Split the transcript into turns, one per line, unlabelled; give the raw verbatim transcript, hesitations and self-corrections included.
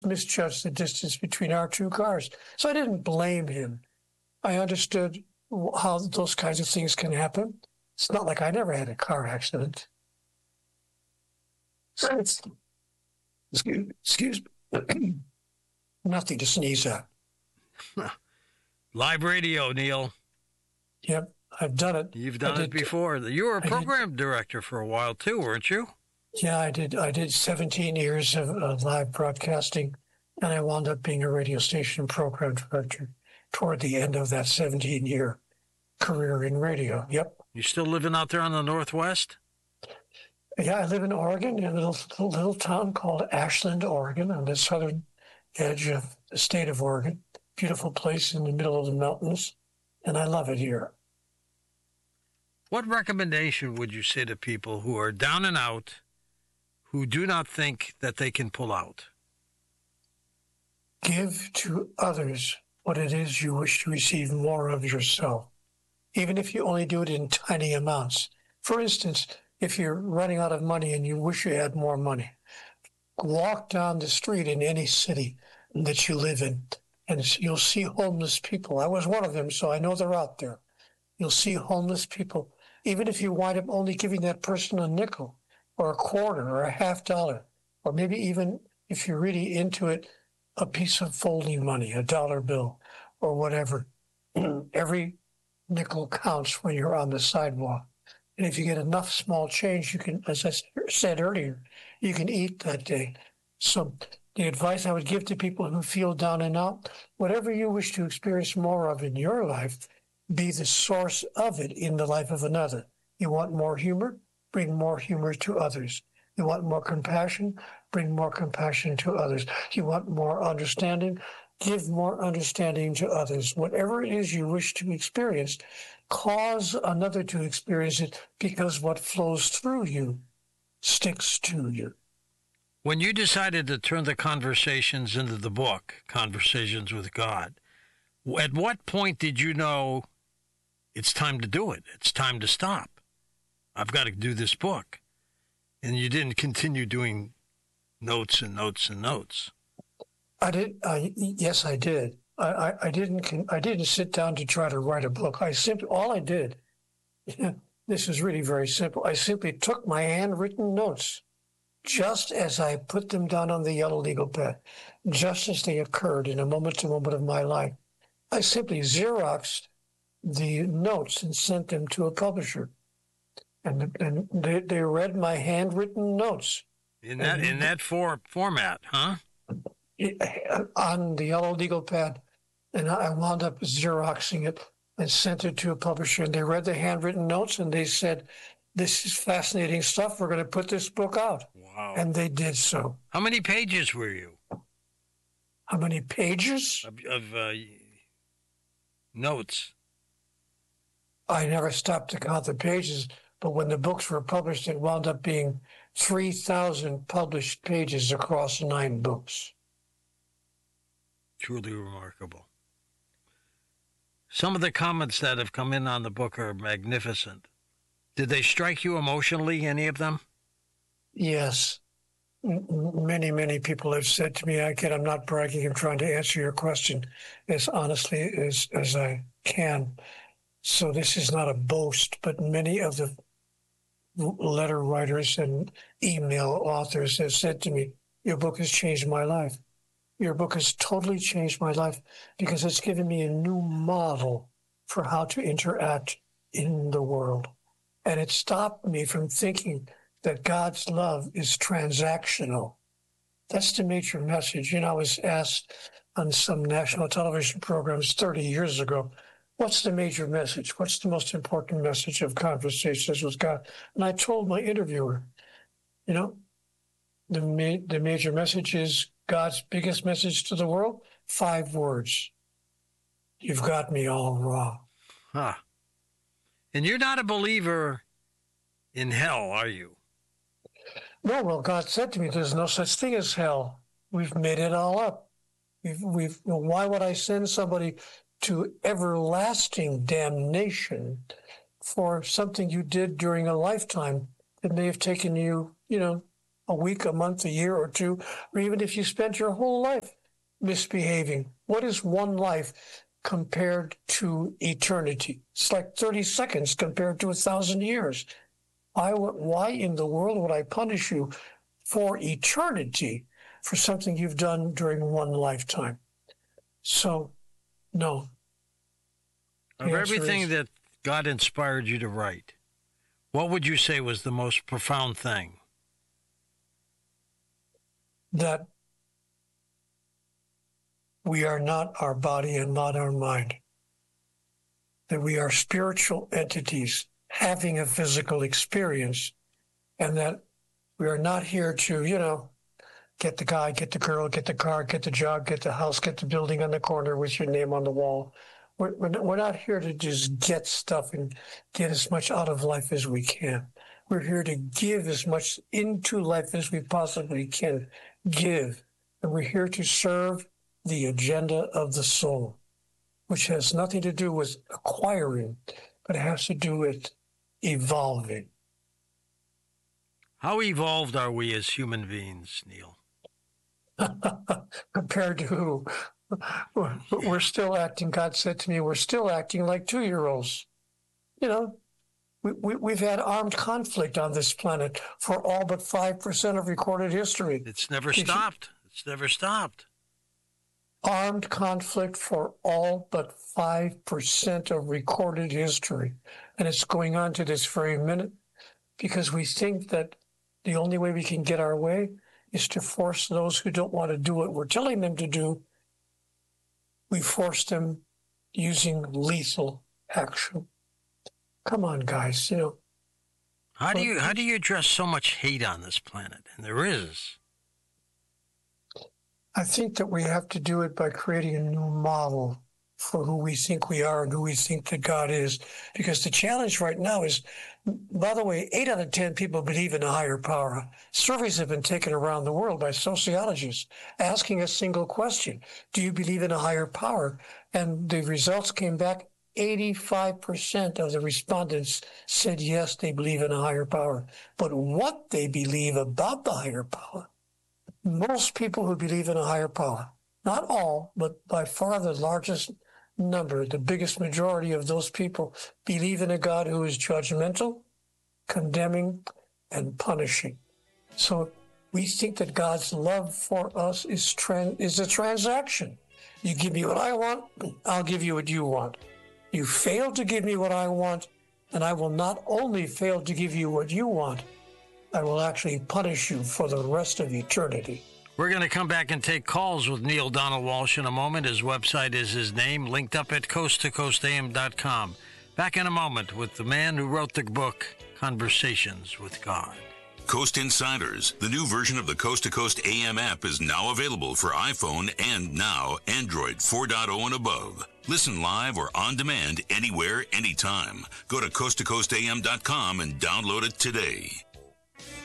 misjudged the distance between our two cars. So I didn't blame him. I understood how those kinds of things can happen. It's not like I never had a car accident. So it's, excuse, excuse me. Nothing to sneeze at.
Live radio, Neil.
Yep, I've done it.
You've done it before. You were a
I
program
did,
director for a while too, weren't you?
Yeah, I did. I did seventeen years of, of live broadcasting, and I wound up being a radio station program director toward the end of that seventeen-year career in radio. Yep.
You still living out there on the Northwest?
Yeah, I live in Oregon, in a little, little, little town called Ashland, Oregon, on the southern edge of the state of Oregon. Beautiful place in the middle of the mountains, and I love it here.
What recommendation would you say to people who are down and out, who do not think that they can pull out?
Give to others what it is you wish to receive more of yourself, even if you only do it in tiny amounts. For instance, if you're running out of money and you wish you had more money, walk down the street in any city that you live in, and you'll see homeless people. I was one of them, so I know they're out there. You'll see homeless people, even if you wind up only giving that person a nickel or a quarter or a half dollar, or maybe even, if you're really into it, a piece of folding money, a dollar bill or whatever. Every nickel counts when you're on the sidewalk. And if you get enough small change, you can, as I said earlier, you can eat that day. So the advice I would give to people who feel down and out, whatever you wish to experience more of in your life, be the source of it in the life of another. You want more humor? Bring more humor to others. You want more compassion? Bring more compassion to others. You want more understanding? Give more understanding to others. Whatever it is you wish to experience, cause another to experience it, because what flows through you sticks to you.
When you decided to turn the conversations into the book, Conversations with God, at what point did you know it's time to do it? It's time to stop. I've got to do this book. And you didn't continue doing notes and notes and notes.
I did. I, yes, I did. I, I, I didn't. I didn't sit down to try to write a book. I simply, all I did, this is really very simple. I simply took my handwritten notes, just as I put them down on the yellow legal pad, just as they occurred in a moment-to-moment of my life. I simply Xeroxed the notes and sent them to a publisher, and and they, they read my handwritten notes
in that and, in that for, format, huh?
On the yellow legal pad, and I wound up Xeroxing it and sent it to a publisher, and they read the handwritten notes, and they said, "This is fascinating stuff. We're going to put this book out."
Wow.
And they did so.
How many pages were you?
How many pages?
Of, of uh, notes.
I never stopped to count the pages, but when the books were published, it wound up being three thousand published pages across nine books.
Truly remarkable. Some of the comments that have come in on the book are magnificent. Did they strike you emotionally, any of them?
Yes. M- many, many people have said to me, again, I'm not bragging, I'm trying to answer your question as honestly as, as I can. So this is not a boast, but many of the letter writers and email authors have said to me, your book has changed my life. Your book has totally changed my life because it's given me a new model for how to interact in the world. And it stopped me from thinking that God's love is transactional. That's the major message. You know, I was asked on some national television programs thirty years ago, what's the major message? What's the most important message of Conversations with God? And I told my interviewer, you know, the ma- the major message is God's biggest message to the world, five words. You've got me all wrong.
Huh. And you're not a believer in hell, are you?
No, well, God said to me, there's no such thing as hell. We've made it all up. We've, we've, well, why would I send somebody to everlasting damnation for something you did during a lifetime that may have taken you, you know, a week, a month, a year or two, or even if you spent your whole life misbehaving. What is one life compared to eternity? It's like thirty seconds compared to a thousand years. I, why in the world would I punish you for eternity for something you've done during one lifetime? So, no.
Of everything is, that God inspired you to write, what would you say was the most profound thing?
That we are not our body and not our mind. That we are spiritual entities having a physical experience, and that we are not here to, you know, get the guy, get the girl, get the car, get the job, get the house, get the building on the corner with your name on the wall. We're, we're not here to just get stuff and get as much out of life as we can. We're here to give as much into life as we possibly can give. And we're here to serve the agenda of the soul, which has nothing to do with acquiring, but it has to do with evolving.
How evolved are we as human beings, Neil?
Compared to who? We're still acting, God said to me, we're still acting like two-year-olds. You know, we, we, we've had armed conflict on this planet for all but five percent of recorded history.
It's never stopped. It's never stopped.
Armed conflict for all but five percent of recorded history. And it's going on to this very minute because we think that the only way we can get our way is to force those who don't want to do what we're telling them to do. We force them using lethal action. Come on, guys, you know.
How do you how do you address so much hate on this planet? And there is.
I think that we have to do it by creating a new model for who we think we are and who we think that God is. Because the challenge right now is, by the way, eight out of ten people believe in a higher power. Surveys have been taken around the world by sociologists asking a single question: do you believe in a higher power? And the results came back, eighty-five percent of the respondents said yes, they believe in a higher power. But what they believe about the higher power, most people who believe in a higher power, not all, but by far the largest number, the biggest majority of those people believe in a God who is judgmental, condemning, and punishing. So we think that God's love for us is trans- is a transaction. You give me what I want, I'll give you what you want. You fail to give me what I want, and I will not only fail to give you what you want, I will actually punish you for the rest of eternity.
We're going to come back and take calls with Neil Donald Walsch in a moment. His website is his name, linked up at coast to coast a m dot com. Back in a moment with the man who wrote the book, Conversations with God.
Coast Insiders, the new version of the Coast to Coast A M app, is now available for iPhone and now Android four point oh and above. Listen live or on demand anywhere, anytime. Go to coast to coast a m dot com and download it today.